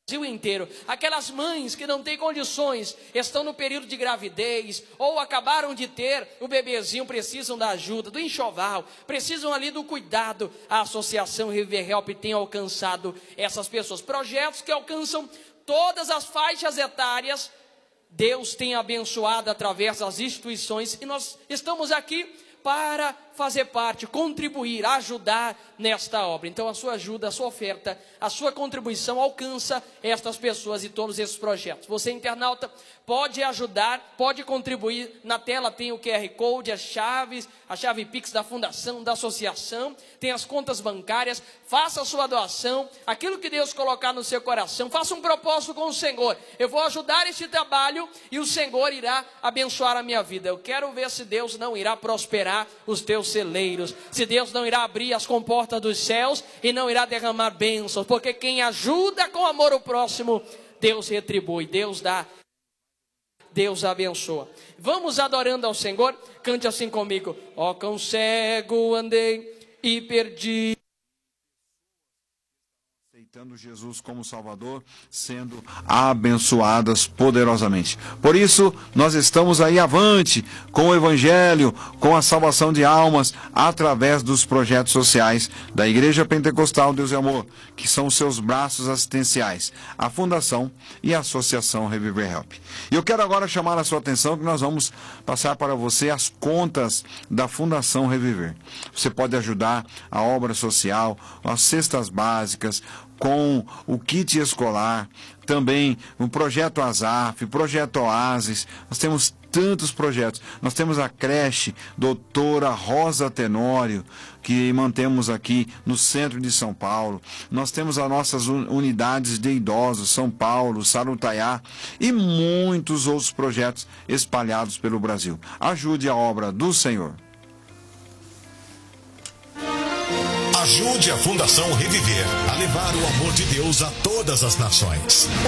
Brasil inteiro, aquelas mães que não têm condições, estão no período de gravidez, ou acabaram de ter o bebezinho, precisam da ajuda, do enxoval, precisam ali do cuidado. A Associação Reviver Help tem alcançado essas pessoas, projetos que alcançam todas as faixas etárias. Deus tem abençoado através das instituições, e nós estamos aqui para fazer parte, contribuir, ajudar nesta obra. Então a sua ajuda, a sua oferta, a sua contribuição alcança estas pessoas e todos esses projetos. Você, internauta, pode ajudar, pode contribuir. Na tela tem o QR Code, as chaves, a chave Pix da fundação, da associação, tem as contas bancárias. Faça a sua doação, aquilo que Deus colocar no seu coração. Faça um propósito com o Senhor: eu vou ajudar este trabalho e o Senhor irá abençoar a minha vida. Eu quero ver se Deus não irá prosperar os teus celeiros, se Deus não irá abrir as comportas dos céus e não irá derramar bênçãos, porque quem ajuda com amor o próximo, Deus retribui, Deus dá, Deus abençoa. Vamos adorando ao Senhor. Cante assim comigo: ó, quão cego andei e perdi. Aceitando Jesus como Salvador, sendo abençoadas poderosamente. Por isso, nós estamos aí avante com o Evangelho, com a salvação de almas, através dos projetos sociais da Igreja Pentecostal Deus e Amor, que são os seus braços assistenciais, a Fundação e a Associação Reviver Help. E eu quero agora chamar a sua atenção que nós vamos passar para você as contas da Fundação Reviver. Você pode ajudar a obra social, as cestas básicas, com o kit escolar, também o projeto ASAF, projeto Oasis. Nós temos tantos projetos. Nós temos a creche Doutora Rosa Tenório, que mantemos aqui no centro de São Paulo. Nós temos as nossas unidades de idosos, São Paulo, Sarutaiá, e muitos outros projetos espalhados pelo Brasil. Ajude a obra do Senhor. Ajude a Fundação Reviver a levar o amor de Deus a todas as nações.